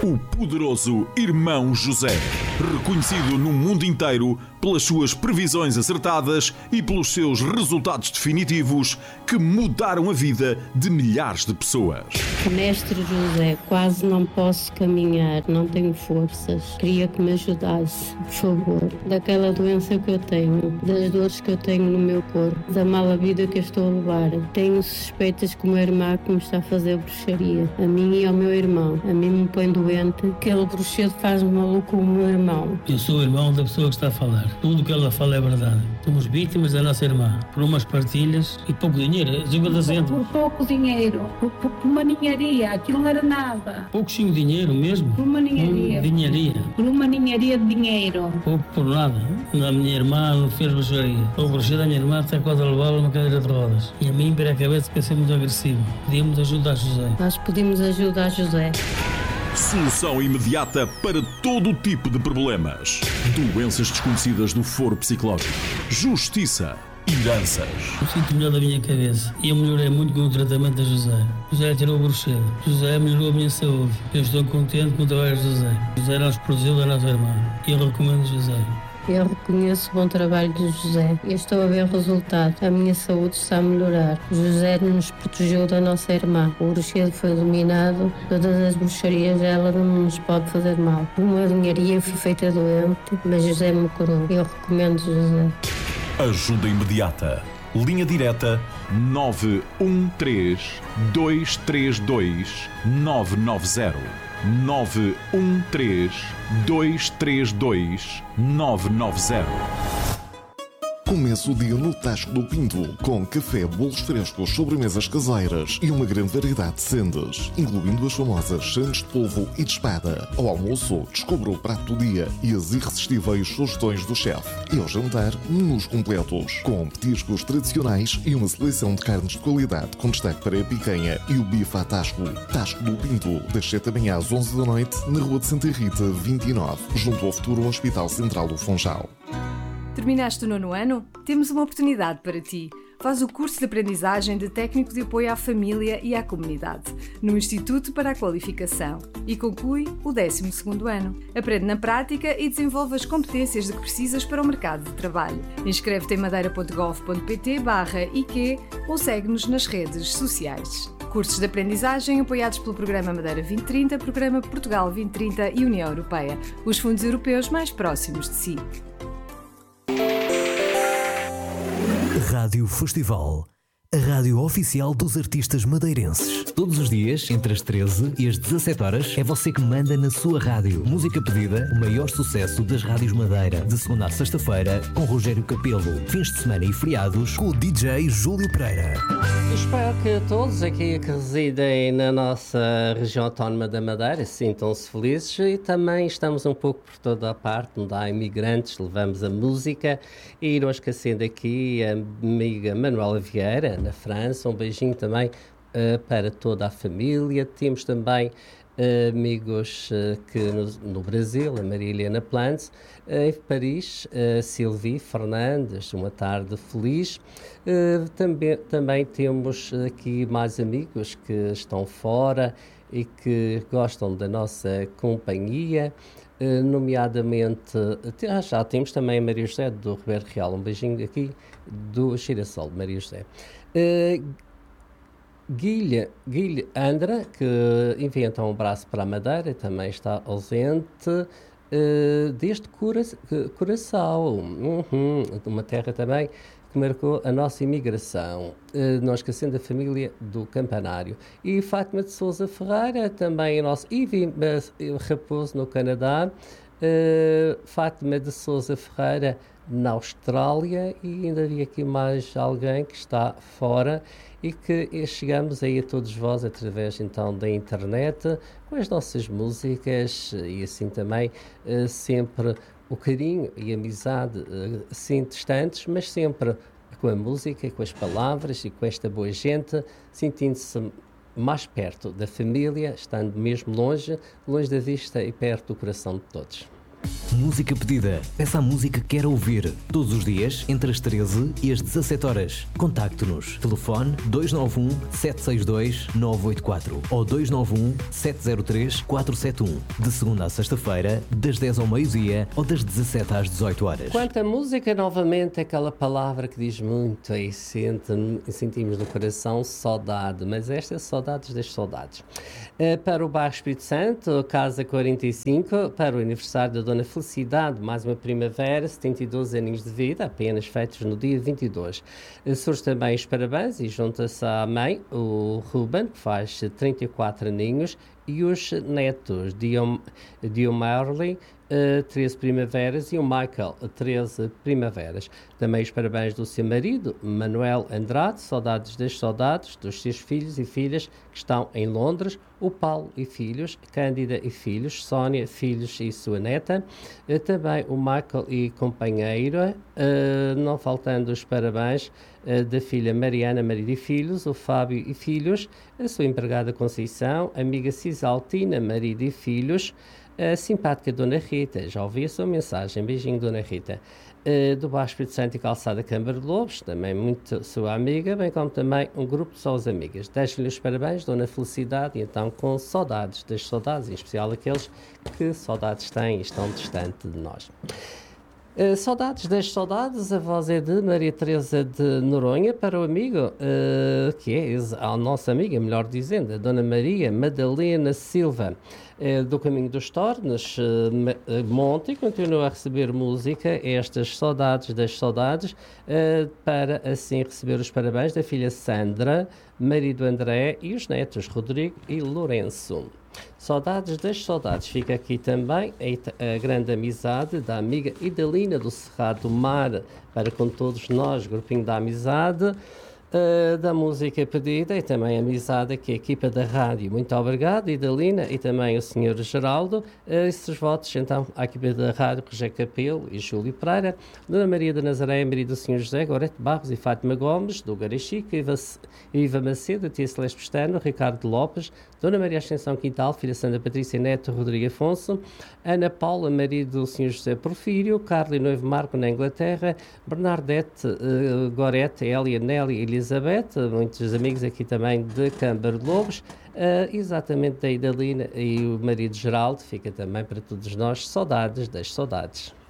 O poderoso Irmão José, reconhecido no mundo inteiro pelas suas previsões acertadas e pelos seus resultados definitivos que mudaram a vida de milhares de pessoas. Mestre José, quase não posso caminhar, não tenho forças. Queria que me ajudasse, por favor. Daquela doença que eu tenho, das dores que eu tenho no meu corpo, da mala vida que eu estou a levar. Tenho suspeitas que uma irmã que me está a fazer bruxaria, a mim e ao meu irmão. A mim me põe doente, aquele bruxedo faz-me maluco o meu irmão. Eu sou o irmão da pessoa que está a falar. Tudo o que ela fala é verdade. Somos vítimas da nossa irmã. Por umas partilhas e pouco dinheiro. Por pouco dinheiro. Por uma ninharia. Aquilo não era nada. Pouquinho dinheiro mesmo? Por uma ninharia. Por uma ninharia de dinheiro. Pouco por nada. A minha irmã não fez bruxaria. O bruxedo da minha irmã até quase levá-la numa cadeira de rodas. E a mim, para a cabeça, que ser muito agressivo. Pedimos ajuda a José. Nós pedimos ajuda a José. Solução imediata para todo tipo de problemas. Doenças desconhecidas do foro psicológico. Justiça. Heranças. Eu sinto melhor da minha cabeça. E eu melhorei muito com o tratamento da José. José tirou o bruxedo. José melhorou a minha saúde. Eu estou contente com o trabalho de José. José nos protegeu da nossa irmã. E eu recomendo José. Eu reconheço o bom trabalho de José e estou a ver o resultado. A minha saúde está a melhorar. José nos protegeu da nossa irmã. O bruxedo foi eliminado. Todas as bruxarias, ela não nos pode fazer mal. Uma linharia fui feita doente, mas José me curou. Eu recomendo José. Ajuda imediata. Linha direta 913 232 990. 913 232 990. Comece o dia no Tasco do Pinto, com café, bolos frescos, sobremesas caseiras e uma grande variedade de sendas, incluindo as famosas sandes de polvo e de espada. Ao almoço, descubra o prato do dia e as irresistíveis sugestões do chefe. E ao jantar, menus completos, com petiscos tradicionais e uma seleção de carnes de qualidade, com destaque para a picanha e o bife à Tasco. Tasco do Pinto, das 7 da manhã às 11 da noite, na Rua de Santa Rita, 29, junto ao futuro Hospital Central do Funchal. Terminaste o 9º ano? Temos uma oportunidade para ti. Faz o curso de aprendizagem de técnico de apoio à família e à comunidade, no Instituto para a Qualificação, e conclui o 12º ano. Aprende na prática e desenvolve as competências de que precisas para o mercado de trabalho. Inscreve-te em madeira.gov.pt/IQ ou segue-nos nas redes sociais. Cursos de aprendizagem apoiados pelo Programa Madeira 2030, Programa Portugal 2030 e União Europeia, os fundos europeus mais próximos de si. Rádio Festival, a rádio oficial dos artistas madeirenses. Todos os dias, entre as 13 e as 17 horas, é você que manda na sua rádio. Música pedida, o maior sucesso das rádios Madeira. De segunda a sexta-feira, com Rogério Capelo. Fins de semana e feriados, com o DJ Júlio Pereira. Espero que todos aqui que residem na nossa região autónoma da Madeira sintam-se felizes, e também estamos um pouco por toda a parte, onde há imigrantes, levamos a música, e não esquecendo aqui a amiga Manuela Vieira, na França, um beijinho também para toda a família. Temos também amigos que no Brasil, a Maria Helena Plants, em Paris, Sylvie Fernandes, uma tarde feliz. Também temos aqui mais amigos que estão fora e que gostam da nossa companhia, nomeadamente, já temos também a Maria José do Ribeiro Real, um beijinho aqui do Girassol, Maria José. Guilha Andra, que inventa um braço para a Madeira, também está ausente, desde Curaçao, uma terra também que marcou a nossa imigração, não esquecendo a família do Campanário. E Fátima de Sousa Ferreira, também a nossa Ivy Raposo, no Canadá, Fátima de Sousa Ferreira, na Austrália, e ainda havia aqui mais alguém que está fora, e que chegamos aí a todos vós através então da internet, com as nossas músicas, e assim também sempre o carinho e a amizade assim distantes, mas sempre com a música, com as palavras e com esta boa gente, sentindo-se mais perto da família, estando mesmo longe da vista e perto do coração de todos. Música pedida. Peça a música que quer ouvir. Todos os dias, entre as 13 e as 17 horas. Contacte-nos. Telefone 291 762 984 ou 291 703 471. De segunda a sexta-feira, das 10 ao meio-dia ou das 17 às 18 horas. Quanto à música, novamente, aquela palavra que diz muito e sentimos no coração saudade, mas esta é saudades das saudades. Para o bairro Espírito Santo, Casa 45, para o aniversário da Dona Felicidade, mais uma primavera, 72 aninhos de vida, apenas feitos no dia 22. Surge também os parabéns e junta-se à mãe, o Ruben, que faz 34 aninhos, e os netos, Dio Marley, 13 primaveras, e o Michael, 13 primaveras. Também os parabéns do seu marido, Manuel Andrade, saudades das saudades, dos seus filhos e filhas que estão em Londres, o Paulo e filhos, Cândida e filhos, Sónia, filhos e sua neta, também o Michael e companheira, não faltando os parabéns da filha Mariana, marido e filhos, o Fábio e filhos, a sua empregada Conceição, amiga Cisaltina, marido e filhos, a simpática Dona Rita, já ouvi a sua mensagem, beijinho Dona Rita, do Baixo Espírito Santo e Calçada Câmara de Lobos, também muito sua amiga, bem como também um grupo de suas amigas. Deixo-lhe os parabéns, Dona Felicidade, e então com saudades das saudades, em especial aqueles que saudades têm e estão distante de nós. Saudades das saudades, a voz é de Maria Teresa de Noronha, para o amigo, que é a nossa amiga, melhor dizendo, a Dona Maria Madalena Silva, do Caminho dos Tornos, Monte, e continua a receber música, estas saudades das saudades, para assim receber os parabéns da filha Sandra, marido André e os netos Rodrigo e Lourenço. Saudades das saudades. Fica aqui também a grande amizade da amiga Idalina do Cerrado do Mar, para com todos nós, grupinho da amizade, da música pedida, e também a amizade aqui, a equipa da rádio. Muito obrigado, Idalina, e também o Sr. Geraldo. Esses votos, então, à equipa da rádio, Rogério Capelo e Júlio Pereira, Dona Maria da Nazaré, Maria do Sr. José, Gorete Barros e Fátima Gomes, do Garachica, Iva Macedo, Tia Celeste Pestano, Ricardo Lopes, Dona Maria Ascensão Quintal, filha Sandra Patrícia Neto, Rodrigo Afonso, Ana Paula, marido do Sr. José Porfírio, Carla e noivo Marco na Inglaterra, Bernadette, Gorete, Elia, Nelly e Elizabeth, muitos amigos aqui também de Câmara de Lobos, exatamente da Idalina e o marido Geraldo. Fica também para todos nós saudades das saudades.